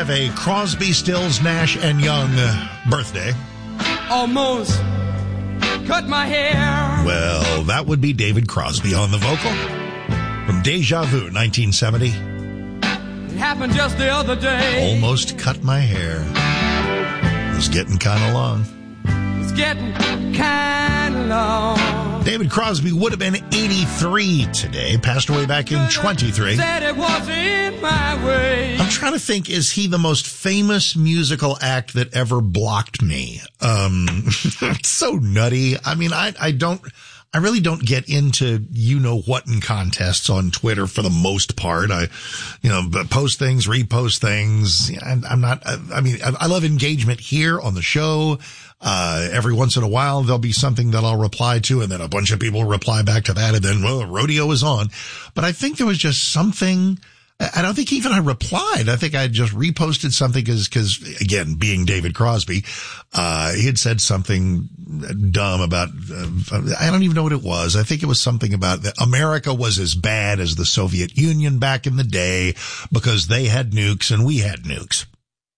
have a Crosby, Stills, Nash, and Young birthday. Almost cut my hair. Well, that would be David Crosby on the vocal from Deja Vu, 1970. It happened just the other day. Almost cut my hair. It was getting kind of long. It's getting kind of long. David Crosby would have been 83 today. Passed away back in 23. Said it was in my way. I'm trying to think, is he the most famous musical act that ever blocked me? It's so nutty. I mean, I really don't get into you-know-what in contests on Twitter for the most part. I post things, repost things. I love engagement here on the show. Every once in a while, there'll be something that I'll reply to, and then a bunch of people reply back to that, and then, well, rodeo is on. But I think there was just something. I don't think even I replied. I think I just reposted something because again, being David Crosby, he had said something dumb about, I don't even know what it was. I think it was something about that America was as bad as the Soviet Union back in the day because they had nukes and we had nukes.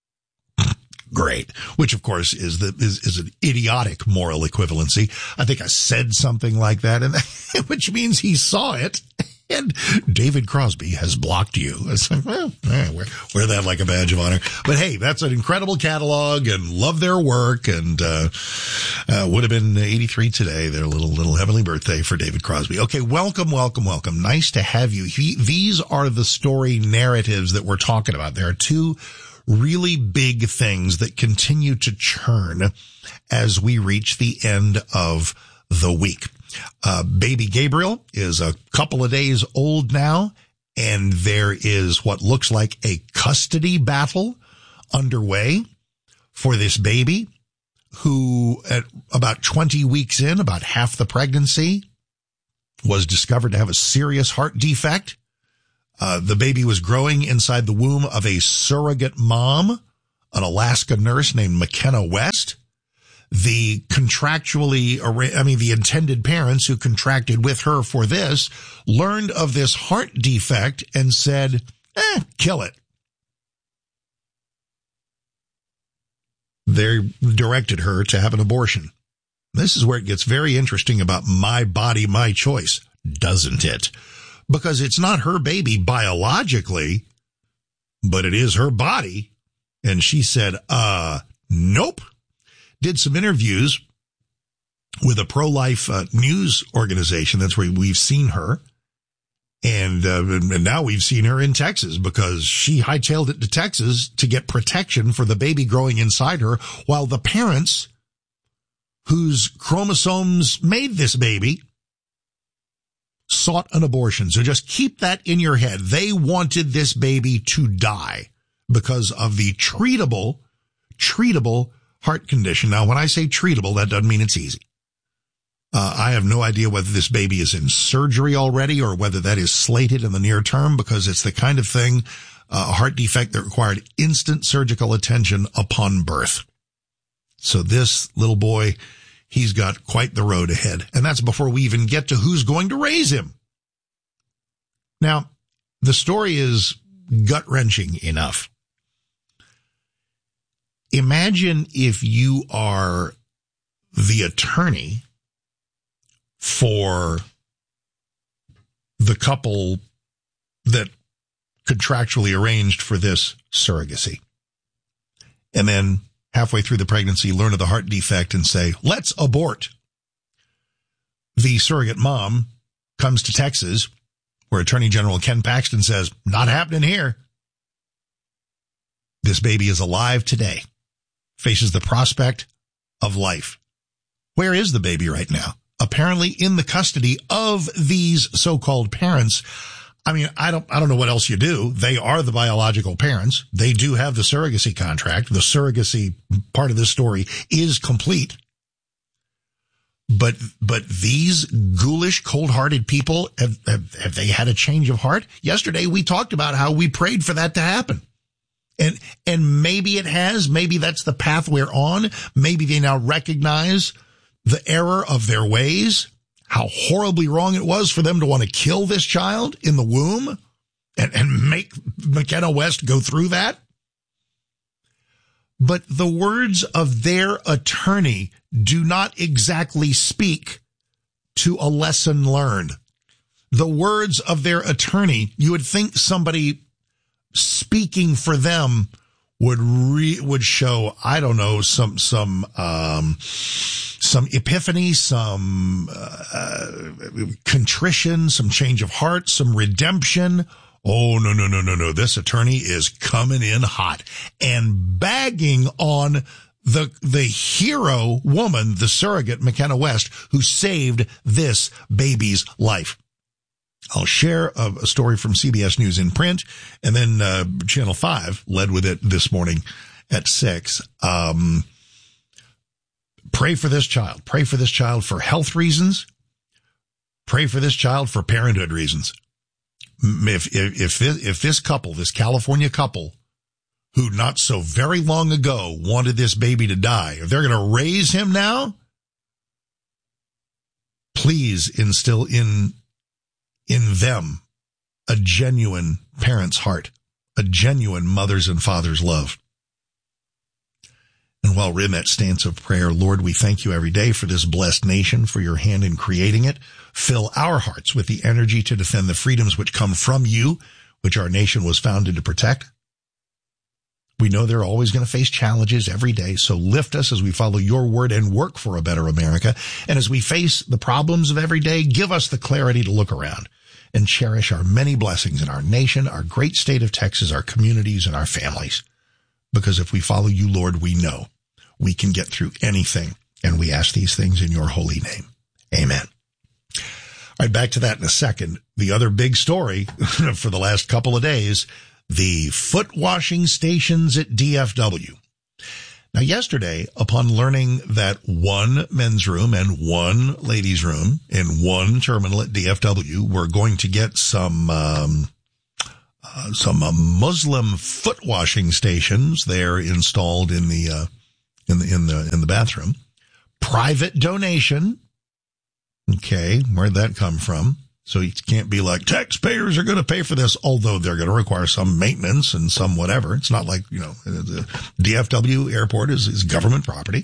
Great. Which of course is an idiotic moral equivalency. I think I said something like that, and which means he saw it. And David Crosby has blocked you. It's like, well, wear that like a badge of honor. But hey, that's an incredible catalog and love their work, and would have been 83 today. Their little heavenly birthday for David Crosby. Okay, welcome. Nice to have you. These are the story narratives that we're talking about. There are two really big things that continue to churn as we reach the end of the week. Baby Gabriel is a couple of days old now, and there is what looks like a custody battle underway for this baby who at about 20 weeks in, about half the pregnancy, was discovered to have a serious heart defect. The baby was growing inside the womb of a surrogate mom, an Alaska nurse named McKenna West. The the intended parents who contracted with her for this learned of this heart defect and said, kill it. They directed her to have an abortion. This is where it gets very interesting about my body, my choice, doesn't it? Because it's not her baby biologically, but it is her body. And she said, nope. Did some interviews with a pro-life news organization. That's where we've seen her. And now we've seen her in Texas because she hightailed it to Texas to get protection for the baby growing inside her, while the parents whose chromosomes made this baby sought an abortion. So just keep that in your head. They wanted this baby to die because of the treatable heart condition. Now, when I say treatable, that doesn't mean it's easy. I have no idea whether this baby is in surgery already or whether that is slated in the near term, because it's the kind of thing, a heart defect that required instant surgical attention upon birth. So this little boy, he's got quite the road ahead. And that's before we even get to who's going to raise him. Now, the story is gut-wrenching enough. Imagine if you are the attorney for the couple that contractually arranged for this surrogacy. And then halfway through the pregnancy, learn of the heart defect and say, let's abort. The surrogate mom comes to Texas, where Attorney General Ken Paxton says, not happening here. This baby is alive today, faces the prospect of life. Where is the baby right now? Apparently in the custody of these so-called parents. I mean, I don't know what else you do. They are the biological parents. They do have the surrogacy contract. The surrogacy part of this story is complete. But these ghoulish, cold-hearted people, have they had a change of heart? Yesterday we talked about how we prayed for that to happen. And maybe it has. Maybe that's the path we're on. Maybe they now recognize the error of their ways, how horribly wrong it was for them to want to kill this child in the womb and make McKenna West go through that. but the words of their attorney do not exactly speak to a lesson learned. The words of their attorney, you would think somebody speaking for them would show, I don't know, some epiphany, some contrition, some change of heart, some redemption. Oh, no. This attorney is coming in hot and bagging on the hero woman, the surrogate, McKenna West, who saved this baby's life. I'll share a story from CBS News in print, and then Channel 5 led with it this morning at 6. Pray for this child. Pray for this child for health reasons. Pray for this child for parenthood reasons. If this couple, this California couple, who not so very long ago wanted this baby to die, if they're going to raise him now, please instill in them a genuine parent's heart, a genuine mother's and father's love. And while we're in that stance of prayer, Lord, we thank you every day for this blessed nation, for your hand in creating it. Fill our hearts with the energy to defend the freedoms which come from you, which our nation was founded to protect. We know they're always going to face challenges every day, so lift us as we follow your word and work for a better America. And as we face the problems of every day, give us the clarity to look around and cherish our many blessings in our nation, our great state of Texas, our communities, and our families. Because if we follow you, Lord, we know we can get through anything. And we ask these things in your holy name. Amen. All right, back to that in a second. The other big story for the last couple of days, the foot washing stations at DFW. Now, yesterday, upon learning that one men's room and one ladies' room in one terminal at DFW were going to get some Muslim foot washing stations there installed in the bathroom, private donation. Okay, where'd that come from? So it can't be like taxpayers are going to pay for this, although they're going to require some maintenance and some whatever. It's not like, the DFW airport is government property.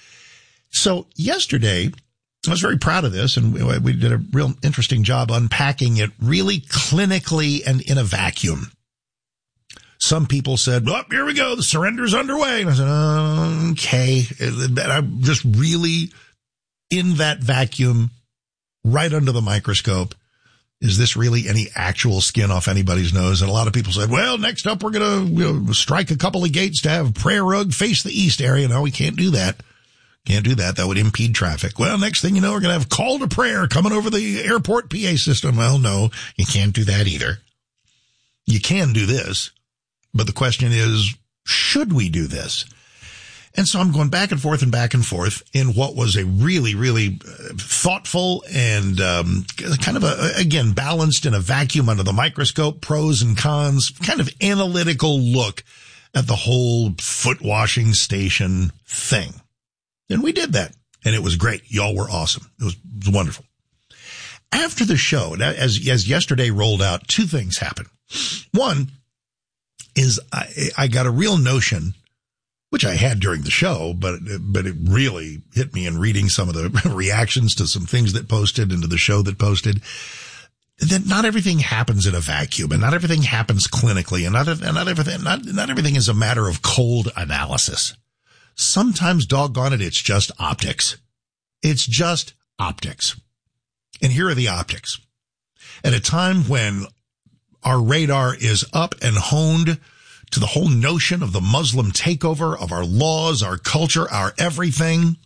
So yesterday, I was very proud of this, and we did a real interesting job unpacking it really clinically and in a vacuum. Some people said, oh, here we go, the surrender's underway. And I said, okay. And I'm just really in that vacuum, right under the microscope. Is this really any actual skin off anybody's nose? And a lot of people said, well, next up, we're going to strike a couple of gates to have prayer rug face the east area. No, we can't do that. Can't do that. That would impede traffic. Well, next thing you know, we're going to have call to prayer coming over the airport PA system. Well, no, you can't do that either. You can do this, but the question is, should we do this? And so I'm going back and forth in what was a really, really thoughtful and kind of again, balanced in a vacuum under the microscope, pros and cons, kind of analytical look at the whole foot washing station thing. And we did that, and it was great. Y'all were awesome. It was wonderful. After the show, as yesterday rolled out, two things happened. One is I got a real notion, which I had during the show, but it really hit me in reading some of the reactions to some things that posted and to the show that posted, that not everything happens in a vacuum, and not everything happens clinically, and not everything is a matter of cold analysis. Sometimes, doggone it, it's just optics. It's just optics. And here are the optics. At a time when our radar is up and honed to the whole notion of the Muslim takeover of our laws, our culture, our everything.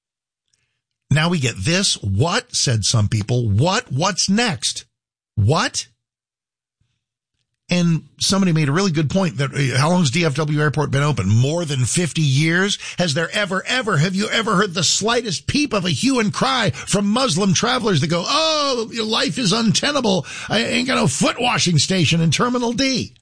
Now we get this. What? Said some people. What? What's next? What? And somebody made a really good point that how long has DFW Airport been open? More than 50 years? Has there have you ever heard the slightest peep of a hue and cry from Muslim travelers that go, oh, your life is untenable. I ain't got no foot washing station in Terminal D.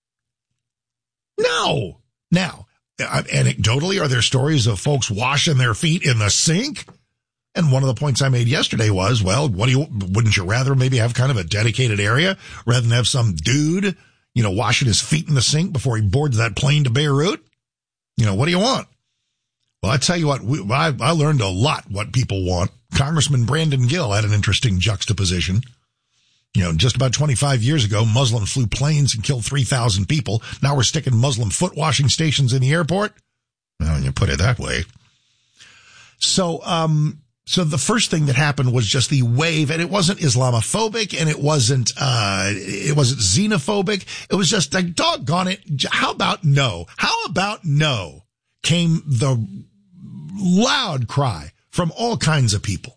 No. Now, anecdotally, are there stories of folks washing their feet in the sink? And one of the points I made yesterday was, well, wouldn't you rather maybe have kind of a dedicated area rather than have some dude, washing his feet in the sink before he boards that plane to Beirut? What do you want? Well, I tell you what, I learned a lot what people want. Congressman Brandon Gill had an interesting juxtaposition. Just about 25 years ago, Muslims flew planes and killed 3,000 people. Now we're sticking Muslim foot washing stations in the airport. Well, when you put it that way. So the first thing that happened was just the wave, and it wasn't Islamophobic, and it wasn't xenophobic. It was just like, doggone it. How about no? How about no? Came the loud cry from all kinds of people.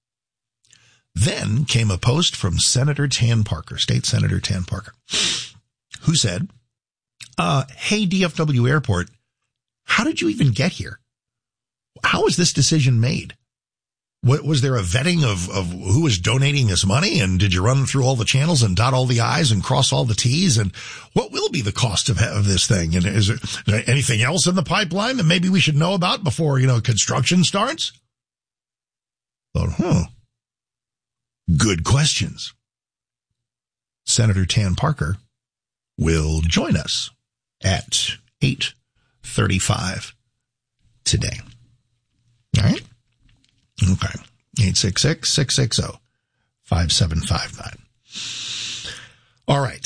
Then came a post from Senator Tan Parker, State Senator Tan Parker, who said, hey, DFW Airport, how did you even get here? How was this decision made? Was there a vetting of who was donating this money? And did you run through all the channels and dot all the I's and cross all the T's? And what will be the cost of this thing? And is there anything else in the pipeline that maybe we should know about before, construction starts? Thought, good questions. Senator Tan Parker will join us at 8:35 today. All right? Okay. 866-660-5759. All right.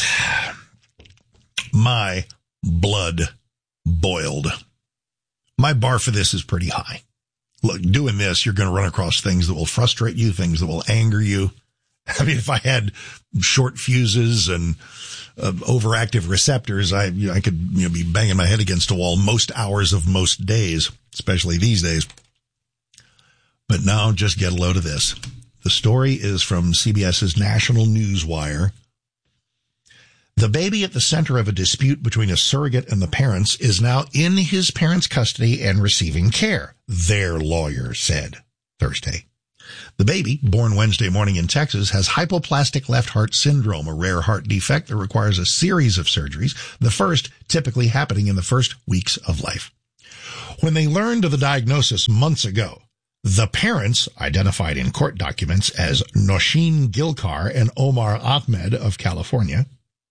My blood boiled. My bar for this is pretty high. Look, doing this, you're going to run across things that will frustrate you, things that will anger you. I mean, if I had short fuses and overactive receptors, I could be banging my head against a wall most hours of most days, especially these days. But now just get a load of this. The story is from CBS's National Newswire. The baby at the center of a dispute between a surrogate and the parents is now in his parents' custody and receiving care, their lawyer said Thursday. The baby, born Wednesday morning in Texas, has hypoplastic left heart syndrome, a rare heart defect that requires a series of surgeries, the first typically happening in the first weeks of life. When they learned of the diagnosis months ago, the parents, identified in court documents as Noshin Gilkar and Omar Ahmed of California,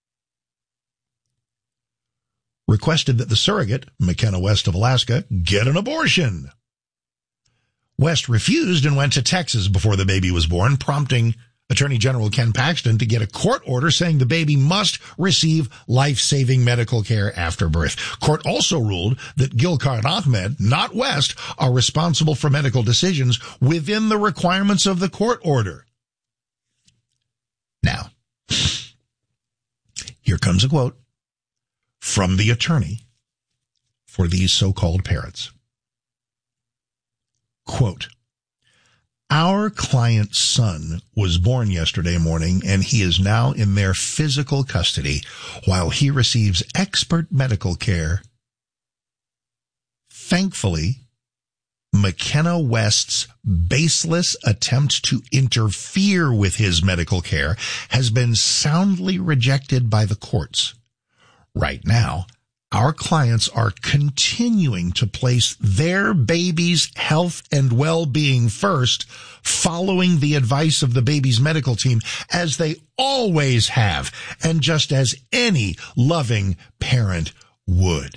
requested that the surrogate, McKenna West of Alaska, get an abortion. West refused and went to Texas before the baby was born, prompting Attorney General Ken Paxton to get a court order saying the baby must receive life-saving medical care after birth. Court also ruled that Gilkar and Ahmed, not West, are responsible for medical decisions within the requirements of the court order. Now, here comes a quote from the attorney for these so-called parents. Quote, our client's son was born yesterday morning and he is now in their physical custody while he receives expert medical care. Thankfully, McKenna West's baseless attempt to interfere with his medical care has been soundly rejected by the courts. Right now, our clients are continuing to place their baby's health and well-being first, following the advice of the baby's medical team, as they always have, and just as any loving parent would.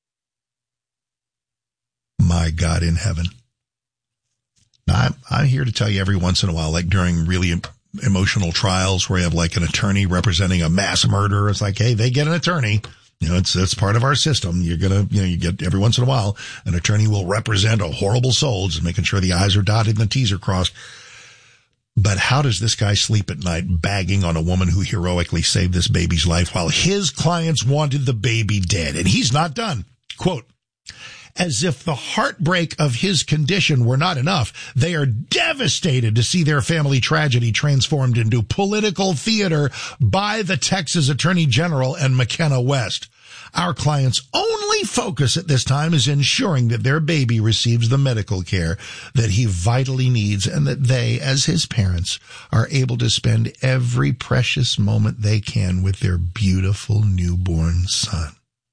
My God in heaven. Now, I'm here to tell you every once in a while, like during really emotional trials where you have like an attorney representing a mass murder, it's like, hey, they get an attorney. It's part of our system. You're going to, you get every once in a while, an attorney will represent a horrible soul, just making sure the I's are dotted and the T's are crossed. But how does this guy sleep at night bagging on a woman who heroically saved this baby's life while his clients wanted the baby dead? And he's not done. Quote, as if the heartbreak of his condition were not enough, they are devastated to see their family tragedy transformed into political theater by the Texas Attorney General and McKenna West. Our client's only focus at this time is ensuring that their baby receives the medical care that he vitally needs and that they, as his parents, are able to spend every precious moment they can with their beautiful newborn son.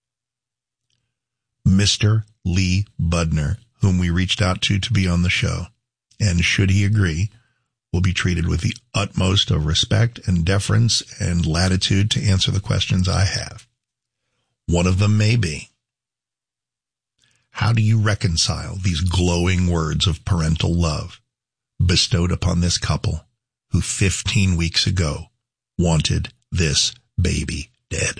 Mr. Lee Budner, whom we reached out to be on the show, and should he agree, will be treated with the utmost of respect and deference and latitude to answer the questions I have. One of them may be, How do you reconcile these glowing words of parental love bestowed upon this couple who 15 weeks ago wanted this baby dead?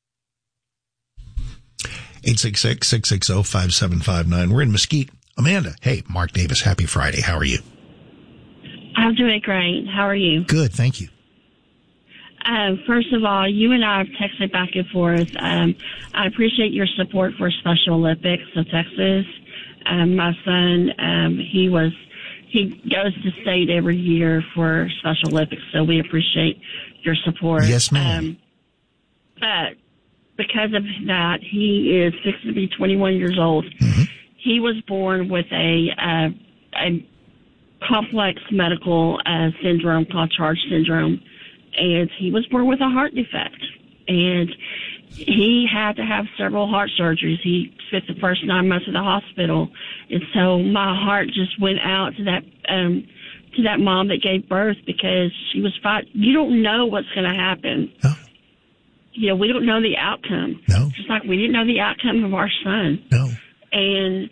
866-660-5759. We're in Mesquite. Amanda, hey, Mark Davis, happy Friday. How are you? I'm doing great. How are you? Good, thank you. First of all, you and I have texted back and forth. I appreciate your support for Special Olympics of Texas. My son, he goes to state every year for Special Olympics, so we appreciate your support. Yes, ma'am. But because of that, he is fixing to be 21 years old. Mm-hmm. He was born with a complex medical syndrome called CHARGE syndrome. And he was born with a heart defect, and he had to have several heart surgeries. He spent the first 9 months in the hospital, and so my heart just went out to that mom that gave birth, because she was fighting. You don't know what's going to happen. No. You know, we don't know the outcome. No. Just like we didn't know the outcome of our son. No. And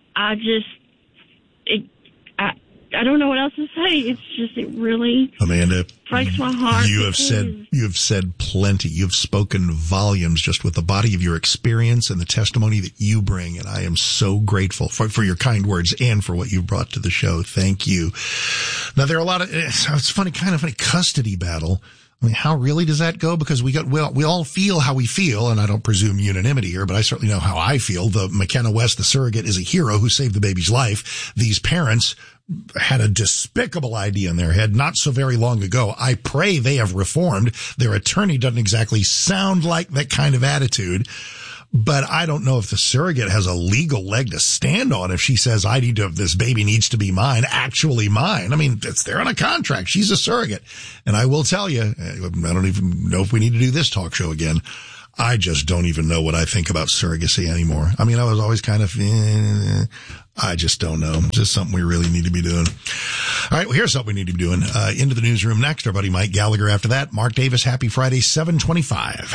I don't know what else to say. It's just, it really, Amanda, breaks my heart. You have said plenty. You've spoken volumes just with the body of your experience and the testimony that you bring. And I am so grateful for your kind words and for what you brought to the show. Thank you. Now, there are a lot of, it's funny, kind of funny custody battle. I mean, how really does that go? Because we all feel how we feel, and I don't presume unanimity here, but I certainly know how I feel. The McKenna West, the surrogate, is a hero who saved the baby's life. These parents had a despicable idea in their head not so very long ago. I pray they have reformed. Their attorney doesn't exactly sound like that kind of attitude. But I don't know if the surrogate has a legal leg to stand on if she says, this baby needs to be mine, actually mine. I mean, it's there on a contract. She's a surrogate. And I will tell you, I don't even know if we need to do this talk show again. I just don't even know what I think about surrogacy anymore. I mean, I was always kind of, I just don't know. Just something we really need to be doing. All right, well, here's something we need to be doing. Into the newsroom next. Our buddy Mike Gallagher after that. Mark Davis, happy Friday, 7:25.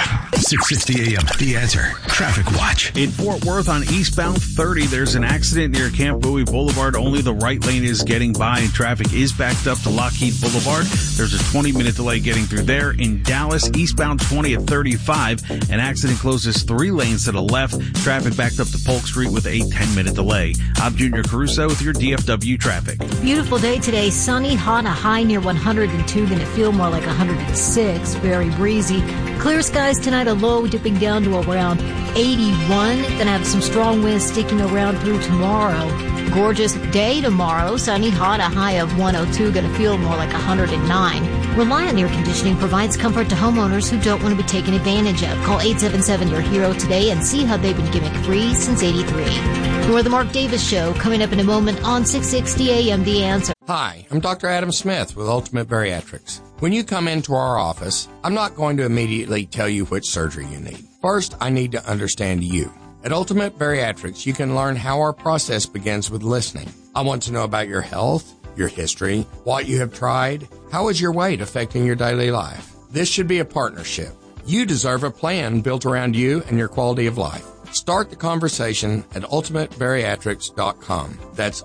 6:60 a.m. The Answer. Traffic Watch. In Fort Worth on eastbound 30, there's an accident near Camp Bowie Boulevard. Only the right lane is getting by, and traffic is backed up to Lockheed Boulevard. There's a 20-minute delay getting through there. In Dallas, eastbound 20 at 35, an accident closes 3 lanes to the left. Traffic backed up to Polk Street with a 10-minute delay. I'm Junior Caruso with your DFW traffic. Beautiful day today. Sunny, hot, a high near 102. Going to feel more like 106. Very breezy. Clear skies tonight, a low dipping down to around 81. Going to have some strong winds sticking around through tomorrow. Gorgeous day tomorrow. Sunny, hot, a high of 102. Going to feel more like 109. Reliant Air Conditioning provides comfort to homeowners who don't want to be taken advantage of. Call 877-YOUR-HERO today and see how they've been gimmick-free since 83. More The Mark Davis Show coming up in a moment on 660 AM The Answer. Hi, I'm Dr. Adam Smith with Ultimate Bariatrics. When you come into our office, I'm not going to immediately tell you which surgery you need. First, I need to understand you. At Ultimate Bariatrics, you can learn how our process begins with listening. I want to know about your health, your history, what you have tried. How is your weight affecting your daily life? This should be a partnership. You deserve a plan built around you and your quality of life. Start the conversation at ultimatebariatrics.com. That's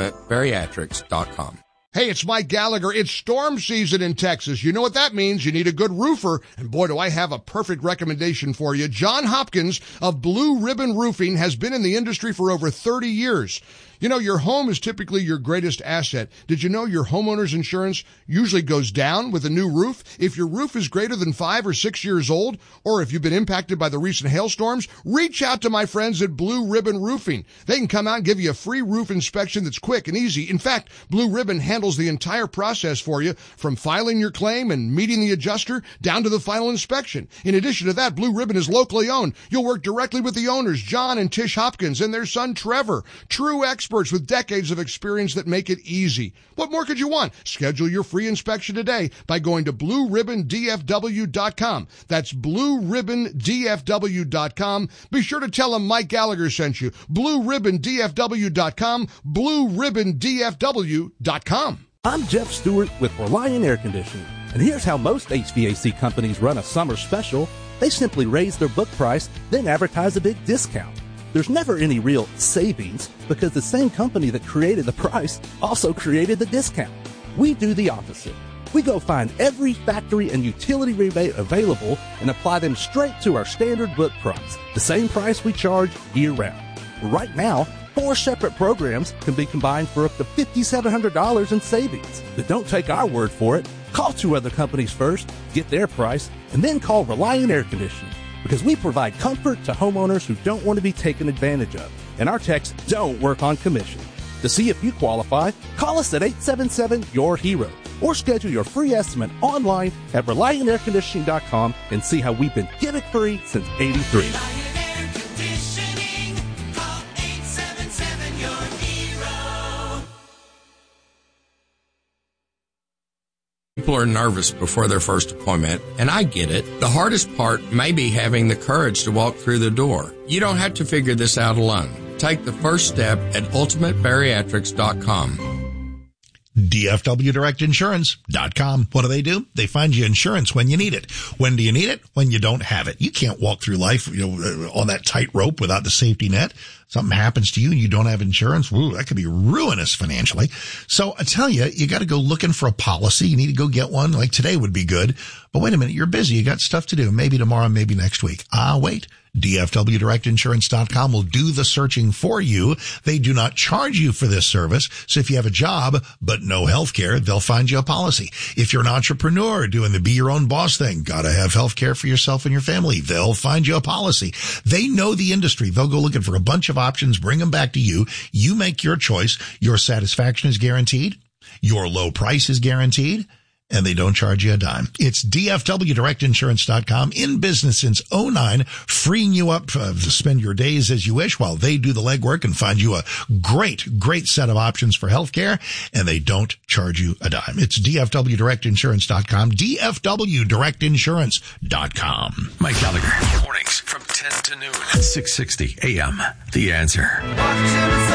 ultimatebariatrics.com. Hey, it's Mike Gallagher. It's storm season in Texas. You know what that means. You need a good roofer. And boy, do I have a perfect recommendation for you. John Hopkins of Blue Ribbon Roofing has been in the industry for over 30 years. You know, your home is typically your greatest asset. Did you know your homeowner's insurance usually goes down with a new roof? If your roof is greater than 5 or 6 years old, or if you've been impacted by the recent hailstorms, reach out to my friends at Blue Ribbon Roofing. They can come out and give you a free roof inspection that's quick and easy. In fact, Blue Ribbon handles the entire process for you, from filing your claim and meeting the adjuster down to the final inspection. In addition to that, Blue Ribbon is locally owned. You'll work directly with the owners, John and Tish Hopkins, and their son, Trevor. True experts with decades of experience that make it easy. What more could you want? Schedule your free inspection today by going to BlueRibbonDFW.com. That's BlueRibbonDFW.com. Be sure to tell them Mike Gallagher sent you. BlueRibbonDFW.com. BlueRibbonDFW.com. I'm Jeff Stewart with Reliant Air Conditioning, and here's how most HVAC companies run a summer special. They simply raise their book price, then advertise a big discount. there's never any real savings because the same company that created the price also created the discount. We do the opposite. We go find every factory and utility rebate available and apply them straight to our standard book price, the same price we charge year-round. Right now, 4 separate programs can be combined for up to $5,700 in savings. But don't take our word for it. Call 2 other companies first, get their price, and then call Reliant Air Conditioning, because we provide comfort to homeowners who don't want to be taken advantage of, and our techs don't work on commission. To see if you qualify, call us at 877-YOUR-HERO or schedule your free estimate online at ReliantAirConditioning.com and see how we've been gimmick-free since '83. People are nervous before their first appointment, and I get it. The hardest part may be having the courage to walk through the door. You don't have to figure this out alone. Take the first step at ultimatebariatrics.com. DFWDirectInsurance.com. What do? They find you insurance when you need it. When do you need it? When you don't have it. You can't walk through life, on that tightrope without the safety net. Something happens to you and you don't have insurance. Ooh, that could be ruinous financially. So I tell you, you got to go looking for a policy. You need to go get one. Like today would be good. But wait a minute, you're busy. You got stuff to do. Maybe tomorrow, maybe next week. Wait. DFWDirectInsurance.com will do the searching for you. They do not charge you for this service. So if you have a job, but no health care, they'll find you a policy. If you're an entrepreneur doing the be your own boss thing, gotta have health care for yourself and your family, they'll find you a policy. They know the industry. They'll go looking for a bunch of options, bring them back to you. You make your choice. Your satisfaction is guaranteed. Your low price is guaranteed. And they don't charge you a dime. It's DFWDirectInsurance.com, in business since '09, freeing you up to spend your days as you wish while they do the legwork and find you a great set of options for healthcare, and they don't charge you a dime. It's DFWDirectInsurance.com, DFWDirectInsurance.com. Mike Gallagher, mornings from 10 to noon at 660 AM. The Answer.